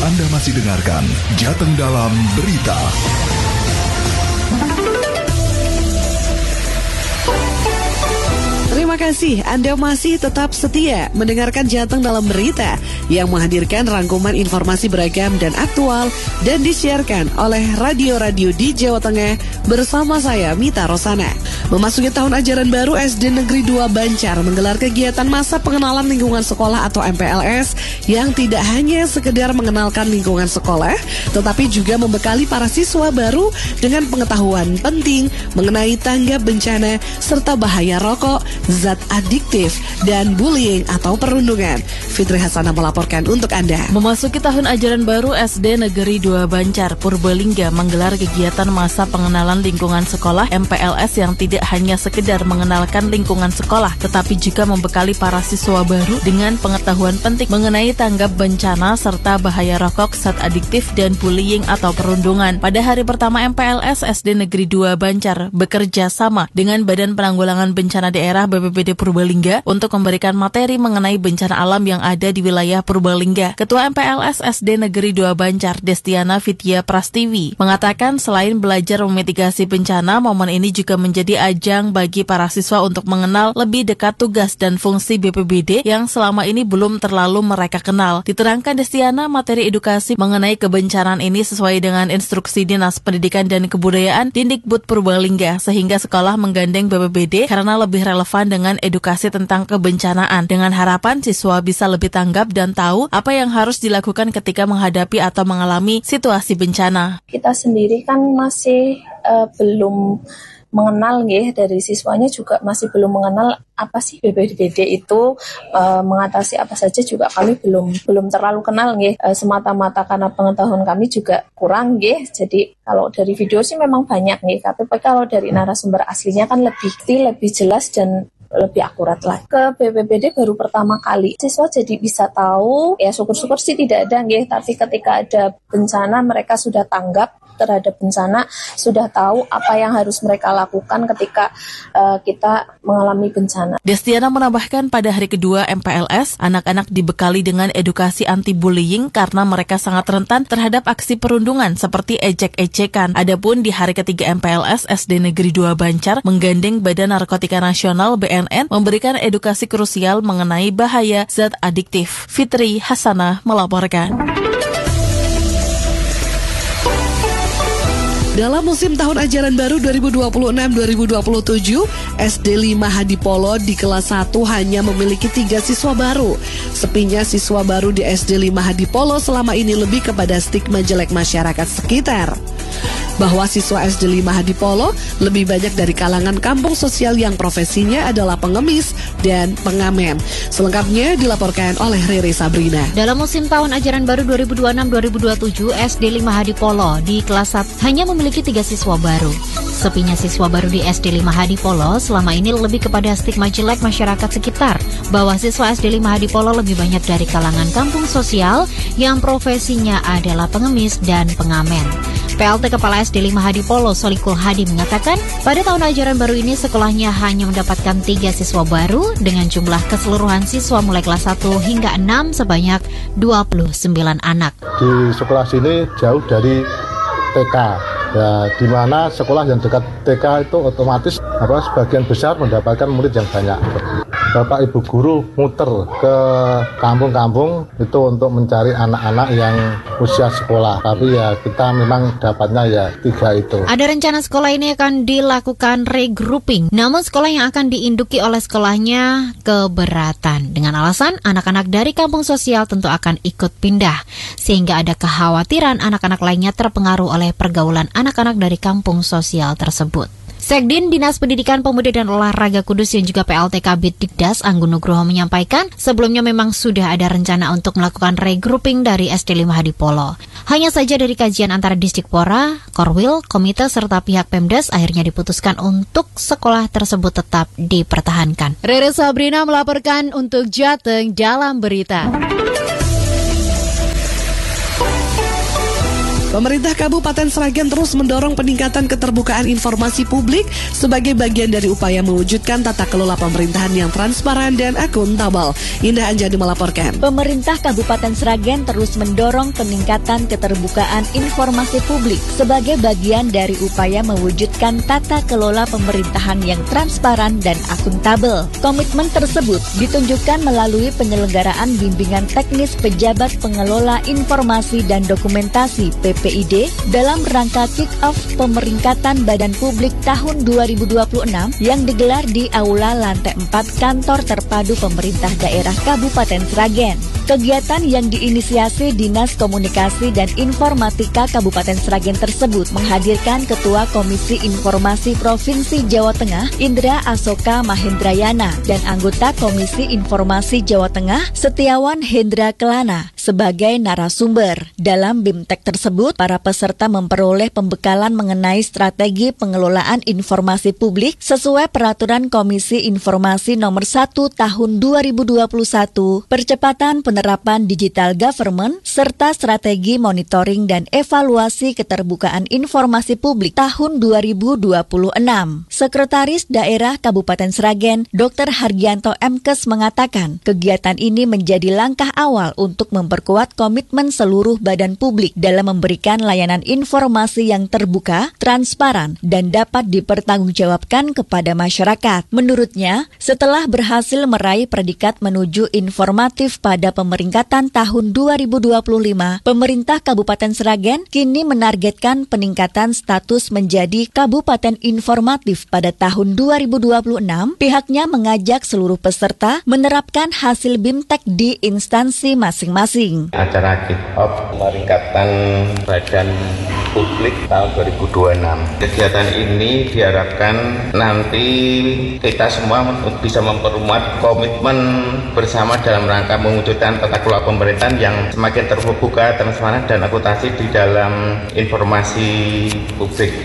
Anda masih dengarkan Jateng Dalam Berita. Terima kasih Anda masih tetap setia mendengarkan Jateng Dalam Berita yang menghadirkan rangkuman informasi beragam dan aktual dan disiarkan oleh radio-radio di Jawa Tengah bersama saya Mita Rosana. Memasuki tahun ajaran baru, SD Negeri 2 Banjar menggelar kegiatan masa pengenalan lingkungan sekolah atau MPLS yang tidak hanya sekedar mengenalkan lingkungan sekolah, tetapi juga membekali para siswa baru dengan pengetahuan penting mengenai tanggap bencana serta bahaya rokok, zat adiktif, dan bullying atau perundungan. Fitri Hasanah melaporkan untuk Anda. Memasuki tahun ajaran baru, SD Negeri 2 Banjar, Purbalingga menggelar kegiatan masa pengenalan lingkungan sekolah MPLS yang tidak hanya sekedar mengenalkan lingkungan sekolah, tetapi juga membekali para siswa baru dengan pengetahuan penting mengenai tanggap bencana serta bahaya rokok, zat adiktif, dan bullying atau perundungan. Pada hari pertama MPLS, SD Negeri 2 Banjar bekerja sama dengan Badan Penanggulangan Bencana Daerah BPBD Purbalingga untuk memberikan materi mengenai bencana alam yang ada di wilayah Purbalingga. Ketua MPLS SD Negeri 2 Banjar, Destiana Vidya Prastiwi, mengatakan selain belajar memitigasi bencana, momen ini juga menjadi ajang bagi para siswa untuk mengenal lebih dekat tugas dan fungsi BPBD yang selama ini belum terlalu mereka kenal. Diterangkan Destiana, materi edukasi mengenai kebencanaan ini sesuai dengan instruksi Dinas Pendidikan dan Kebudayaan Dindikbud Purbalingga, sehingga sekolah menggandeng BPBD karena lebih relevan dengan edukasi tentang kebencanaan, dengan harapan siswa bisa lebih tanggap dan tahu apa yang harus dilakukan ketika menghadapi atau mengalami situasi bencana. Kita sendiri kan masih belum mengenal dari siswanya juga masih belum mengenal apa sih BPBD itu, mengatasi apa saja juga kami belum terlalu kenal semata-mata karena pengetahuan kami juga kurang Jadi kalau dari video sih memang banyak tapi kalau dari narasumber aslinya kan lebih jelas dan lebih akurat lah. Ke BPBD baru pertama kali siswa jadi bisa tahu, ya syukur-syukur sih tidak ada tapi ketika ada bencana mereka sudah tanggap terhadap bencana, sudah tahu apa yang harus mereka lakukan ketika kita mengalami bencana. Destiana menambahkan pada hari kedua MPLS, anak-anak dibekali dengan edukasi anti-bullying karena mereka sangat rentan terhadap aksi perundungan seperti ejek-ejekan. Adapun di hari ketiga MPLS, SD Negeri 2 Banjar menggandeng Badan Narkotika Nasional BNN memberikan edukasi krusial mengenai bahaya zat adiktif. Fitri Hasanah melaporkan. Dalam musim tahun ajaran baru 2026-2027, SD 5 Hadipolo di kelas 1 hanya memiliki 3 siswa baru. Sepinya siswa baru di SD 5 Hadipolo selama ini lebih kepada stigma jelek masyarakat sekitar. Bahwa siswa SD 5 Hadipolo lebih banyak dari kalangan kampung sosial yang profesinya adalah pengemis dan pengamen. Selengkapnya dilaporkan oleh Riri Sabrina. Dalam musim tahun ajaran baru 2026-2027, SD 5 Hadipolo di kelas 1 hanya memiliki 3 siswa baru. Sepinya siswa baru di SD 5 Hadipolo selama ini lebih kepada stigma jelek masyarakat sekitar. Bahwa siswa SD 5 Hadipolo lebih banyak dari kalangan kampung sosial yang profesinya adalah pengemis dan pengamen. PLT Kepala SD 5 Hadipolo, Solikul Hadi, mengatakan pada tahun ajaran baru ini sekolahnya hanya mendapatkan 3 siswa baru dengan jumlah keseluruhan siswa mulai kelas 1 hingga 6 sebanyak 29 anak. Di sekolah sini jauh dari TK, ya, di mana sekolah yang dekat TK itu otomatis sebagian besar mendapatkan murid yang banyak. Bapak Ibu guru muter ke kampung-kampung itu untuk mencari anak-anak yang usia sekolah. Tapi ya kita memang dapatnya ya 3 itu. Ada rencana sekolah ini akan dilakukan regrouping. Namun sekolah yang akan diinduki oleh sekolahnya keberatan. Dengan alasan anak-anak dari kampung sosial tentu akan ikut pindah. Sehingga ada kekhawatiran anak-anak lainnya terpengaruh oleh pergaulan anak-anak dari kampung sosial tersebut. Sekdin Dinas Pendidikan Pemuda dan Olahraga Kudus yang juga PLT Kabid Dikdas Anggun Nugroho menyampaikan sebelumnya memang sudah ada rencana untuk melakukan regrouping dari SD 5 Hadipolo. Hanya saja dari kajian antara Disdikpora, Korwil, Komite serta pihak Pemdes akhirnya diputuskan untuk sekolah tersebut tetap dipertahankan. Rere Sabrina melaporkan untuk Jateng Dalam Berita. Pemerintah Kabupaten Sragen terus mendorong peningkatan keterbukaan informasi publik sebagai bagian dari upaya mewujudkan tata kelola pemerintahan yang transparan dan akuntabel. Indah Anjani melaporkan. Pemerintah Kabupaten Sragen terus mendorong peningkatan keterbukaan informasi publik sebagai bagian dari upaya mewujudkan tata kelola pemerintahan yang transparan dan akuntabel. Komitmen tersebut ditunjukkan melalui penyelenggaraan bimbingan teknis pejabat pengelola informasi dan dokumentasi PPID dalam rangka kick-off pemeringkatan Badan Publik tahun 2026 yang digelar di Aula Lantai 4 Kantor Terpadu Pemerintah Daerah Kabupaten Sragen. Kegiatan yang diinisiasi Dinas Komunikasi dan Informatika Kabupaten Sragen tersebut menghadirkan Ketua Komisi Informasi Provinsi Jawa Tengah Indra Asoka Mahendrayana dan anggota Komisi Informasi Jawa Tengah Setiawan Hendra Kelana sebagai narasumber. Dalam BIMTEK tersebut, para peserta memperoleh pembekalan mengenai strategi pengelolaan informasi publik sesuai Peraturan Komisi Informasi Nomor 1 Tahun 2021, percepatan penerapan digital government, serta strategi monitoring dan evaluasi keterbukaan informasi publik tahun 2026. Sekretaris Daerah Kabupaten Sragen, Dr. Hargianto Mkes mengatakan, kegiatan ini menjadi langkah awal untuk memperkuat komitmen seluruh badan publik dalam memberikan layanan informasi yang terbuka, transparan, dan dapat dipertanggungjawabkan kepada masyarakat. Menurutnya, setelah berhasil meraih predikat menuju informatif pada pemeringkatan tahun 2025, pemerintah Kabupaten Sragen kini menargetkan peningkatan status menjadi Kabupaten Informatif pada tahun 2026. Pihaknya mengajak seluruh peserta menerapkan hasil BIMTEK di instansi masing-masing. Acara kick-off pemeringkatan Badan Publik tahun 2026. Kegiatan ini diharapkan nanti kita semua bisa memperkuat komitmen bersama dalam rangka mewujudkan tata kelola pemerintahan yang semakin terbuka, transparan, dan akuntabel di dalam informasi publik.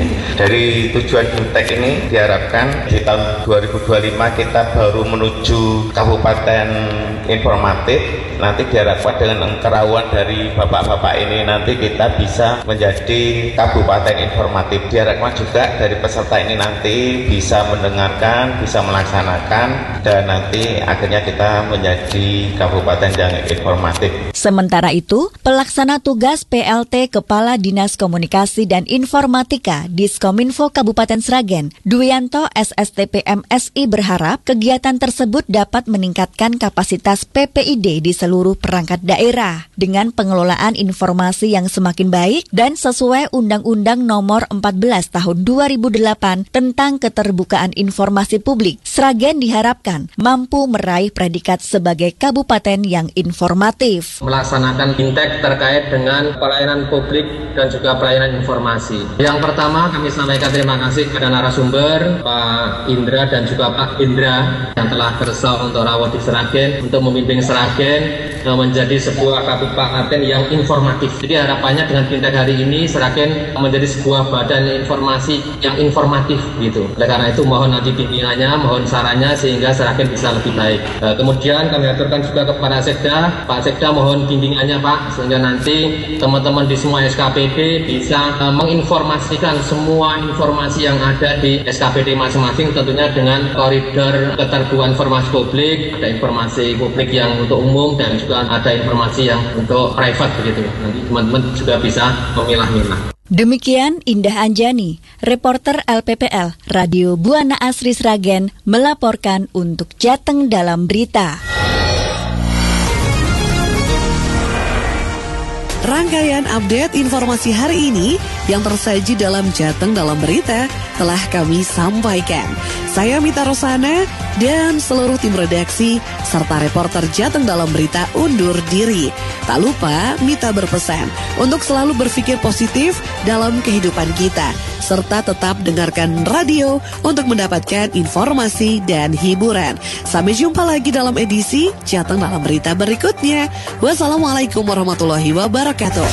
Dari tujuan BIMTEK ini diharapkan di tahun 2025 kita baru menuju Kabupaten Informatif. Nanti diharapkan dengan kerawan dari bapak-bapak ini nanti kita bisa menjadi Kabupaten Informatif. Diharapkan juga dari peserta ini nanti bisa mendengarkan, bisa melaksanakan, dan nanti akhirnya kita menjadi Kabupaten yang informatif. Sementara itu, pelaksana tugas PLT Kepala Dinas Komunikasi dan Informatika Diskominfo Kabupaten Sragen, Duyanto SSTP MSI berharap kegiatan tersebut dapat meningkatkan kapasitas PPID di seluruh perangkat daerah dengan pengelolaan informasi yang semakin baik dan sesuai Undang-Undang Nomor 14 Tahun 2008 tentang Keterbukaan Informasi Publik. Sragen diharapkan mampu meraih predikat sebagai kabupaten yang informatif. Melaksanakan BIMTEK terkait dengan pelayanan publik dan juga pelayanan informasi. Yang pertama, kami sampaikan terima kasih kepada narasumber Pak Indra dan juga Pak Indra yang telah bersama untuk rawat di Sragen untuk memimpin Sragen menjadi sebuah kabupaten yang informatif. Jadi harapannya dengan BIMTEK hari ini Sragen menjadi sebuah badan informasi yang informatif gitu. Oleh karena itu mohon nanti bimbingannya, mohon sarannya sehingga Sragen bisa lebih baik. Kemudian kami aturkan juga kepada Sekda, Pak Sekda mohon bimbingannya Pak sehingga nanti teman-teman di semua SKPD bisa menginformasikan semua informasi yang ada di SKPD masing-masing, tentunya dengan koridor keterbukaan informasi publik, ada informasi publik yang untuk umum dan juga ada informasi yang untuk private begitu. Nanti teman-teman juga bisa memilah-milah. Demikian Indah Anjani, reporter LPPL Radio Buana Asri Sragen melaporkan untuk Jateng Dalam Berita. Rangkaian update informasi hari ini yang tersaji dalam Jateng Dalam Berita telah kami sampaikan. Saya Mita Rosana dan seluruh tim redaksi serta reporter Jateng Dalam Berita undur diri. Tak lupa Mita berpesan untuk selalu berpikir positif dalam kehidupan kita serta tetap dengarkan radio untuk mendapatkan informasi dan hiburan. Sampai jumpa lagi dalam edisi Jateng Dalam Berita berikutnya. Wassalamualaikum warahmatullahi wabarakatuh.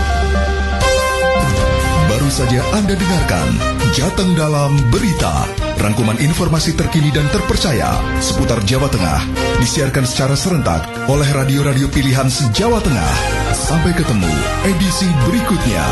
Baru saja Anda dengarkan Jateng Dalam Berita. Rangkuman informasi terkini dan terpercaya seputar Jawa Tengah disiarkan secara serentak oleh radio-radio pilihan se-Jawa Tengah. Sampai ketemu edisi berikutnya.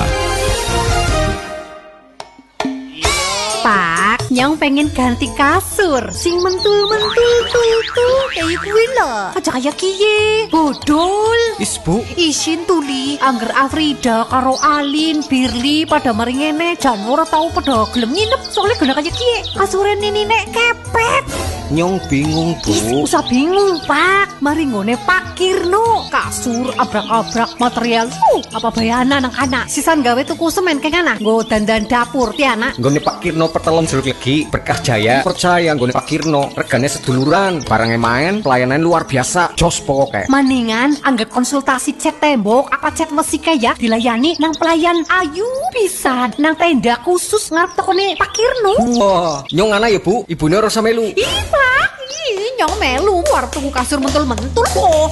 Pak, nyong pengen ganti kasur sing mentul-mentul kayak kuwi lho. Aja kaya kiye, bodol. Is Bu, Isin tuli angger Afrida karo Alin, Birli pada mari ngene jan ora tau pada gelem nginep soalnya gena kaya kiye. Kasure nini nek kepet. nyong bingung Bu. Usah bingung Pak, mari ngone Pak Kirno. Kasur abrak-abrak material. Apa bayana nang anak. Sisan gawe tuku semen keng anak. Nggo dandan dapur ti anak. Nggone Pak Kirno pertelon jeruk legi Berkah Jaya. Percaya nggone Pak Kirno regane seduluran, barangnya main, pelayanan luar biasa. Jos pokoke. Maningan anggap konsultasi cat tembok apa cat besi ya dilayani nang pelayan ayu pisan nang tenda khusus ngarep tokone Pak Kirno. Wah, nyong ana ya Bu, ibune ora usah melu. Ih Pak, nyong melu war tuku kasur mentul-mentul kok.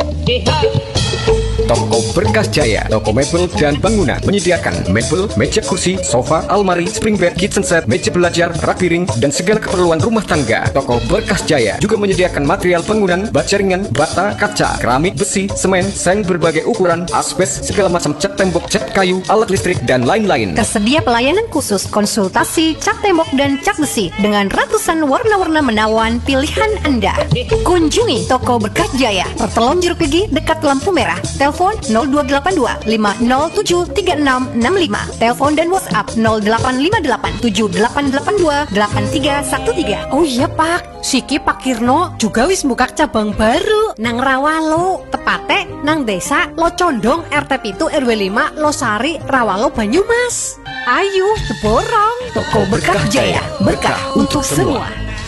Toko Berkah Jaya, toko mebel dan bangunan menyediakan mebel, meja kursi, sofa, almari, spring bed, kitchen set, meja belajar, rak piring, dan segala keperluan rumah tangga. Toko Berkah Jaya juga menyediakan material bangunan, baja ringan, bata, kaca, keramik, besi, semen, seng berbagai ukuran, asbes, segala macam cat tembok, cat kayu, alat listrik, dan lain-lain. Tersedia pelayanan khusus konsultasi cat tembok dan cat besi dengan ratusan warna-warna menawan pilihan Anda. Kunjungi Toko Berkah Jaya, Pertelon Jeruk Legi dekat lampu merah. Telepon 0282 507 3665. Telepon dan WhatsApp 0858 7882 8313. Oh iya Pak, siki Pak Kirno juga wis buka cabang baru nang Rawalo, tepate nang desa Locondong RT 7 RW 5 Losari Rawalo Banyumas. Ayo seborong Toko Berkah Jaya, berkah untuk semua.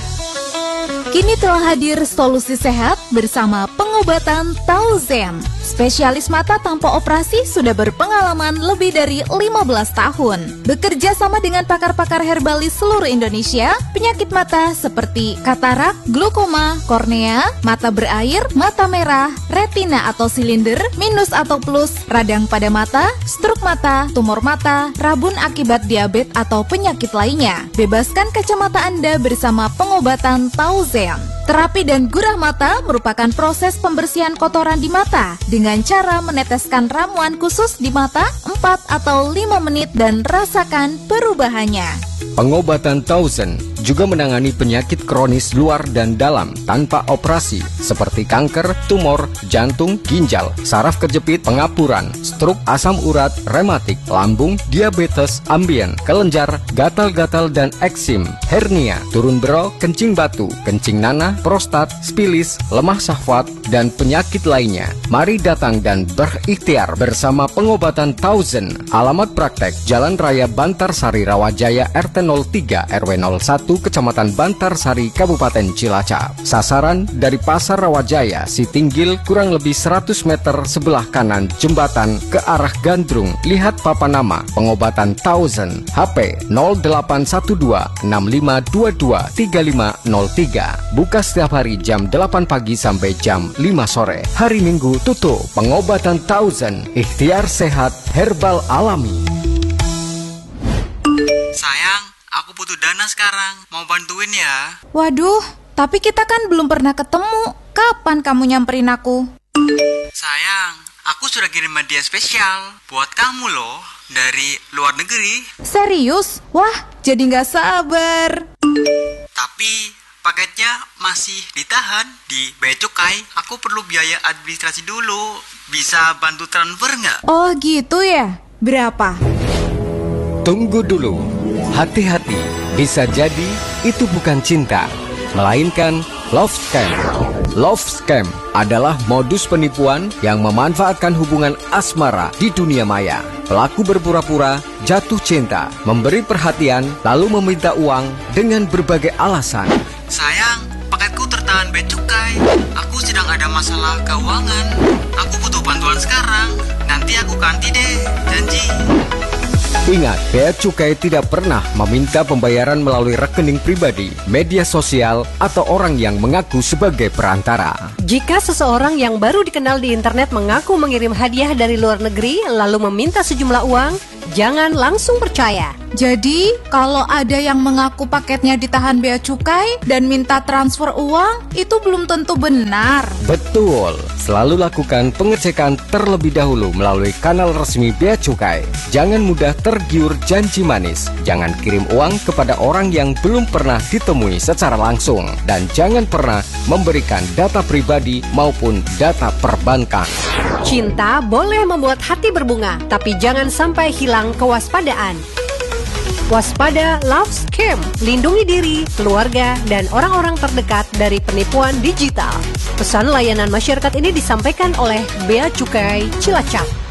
Kini telah hadir solusi sehat bersama pengobatan Tauzen. Spesialis mata tanpa operasi sudah berpengalaman lebih dari 15 tahun. Bekerja sama dengan pakar-pakar herbalis seluruh Indonesia, penyakit mata seperti katarak, glaukoma, kornea, mata berair, mata merah, retina atau silinder, minus atau plus, radang pada mata, stroke mata, tumor mata, rabun akibat diabetes atau penyakit lainnya. Bebaskan kacamata Anda bersama pengobatan Tauzen. Terapi dan gurah mata merupakan proses pembersihan kotoran di mata dengan cara meneteskan ramuan khusus di mata 4 atau 5 menit dan rasakan perubahannya. Pengobatan Tauzen juga menangani penyakit kronis luar dan dalam tanpa operasi seperti kanker, tumor, jantung, ginjal, saraf kejepit, pengapuran, stroke, asam urat, rematik, lambung, diabetes, ambien, kelenjar, gatal-gatal dan eksim, hernia, turun bero, kencing batu, kencing nanah, prostat, spilis, lemah syahwat, dan penyakit lainnya. Mari datang dan berikhtiar bersama pengobatan Tauzen. Alamat praktek Jalan Raya Bantarsari Rawajaya RT 03 RW 01 Kecamatan Bantarsari Kabupaten Cilacap. Sasaran dari Pasar Rawajaya Sitinggil kurang lebih 100 meter sebelah kanan jembatan ke arah Gandrung. Lihat papan nama pengobatan Tauzen. HP 0812 6522 3503. Buka setiap hari jam 8 pagi sampai jam 5 sore. Hari Minggu tutup. Pengobatan Tauzen. Ikhtiar sehat herbal alami. Sayang, aku butuh dana sekarang. Mau bantuin ya? Waduh, tapi kita kan belum pernah ketemu. Kapan kamu nyamperin aku? Sayang, aku sudah kirim hadiah spesial buat kamu loh, dari luar negeri. Serius? Wah, jadi nggak sabar. Tapi paketnya masih ditahan di Bea Cukai. Aku perlu biaya administrasi dulu. Bisa bantu transfer nggak? Oh gitu ya? Berapa? Tunggu dulu. Hati-hati, bisa jadi itu bukan cinta, melainkan love scam. Love scam adalah modus penipuan yang memanfaatkan hubungan asmara di dunia maya. Pelaku berpura-pura jatuh cinta, memberi perhatian, lalu meminta uang dengan berbagai alasan. Sayang, paketku tertahan Bea Cukai. Aku sedang ada masalah keuangan. Aku butuh bantuan sekarang. Nanti aku ganti deh, janji. Ingat, Bea Cukai tidak pernah meminta pembayaran melalui rekening pribadi, media sosial, atau orang yang mengaku sebagai perantara. Jika seseorang yang baru dikenal di internet mengaku mengirim hadiah dari luar negeri lalu meminta sejumlah uang, jangan langsung percaya. Jadi, kalau ada yang mengaku paketnya ditahan bea cukai dan minta transfer uang, itu belum tentu benar. Betul, selalu lakukan pengecekan terlebih dahulu melalui kanal resmi bea cukai. Jangan mudah tergiur janji manis. Jangan kirim uang kepada orang yang belum pernah ditemui secara langsung. Dan jangan pernah memberikan data pribadi maupun data perbankan. Cinta boleh membuat hati berbunga, tapi jangan sampai hilang kewaspadaan. Waspada love scam, lindungi diri, keluarga, dan orang-orang terdekat dari penipuan digital. Pesan layanan masyarakat ini disampaikan oleh Bea Cukai Cilacap.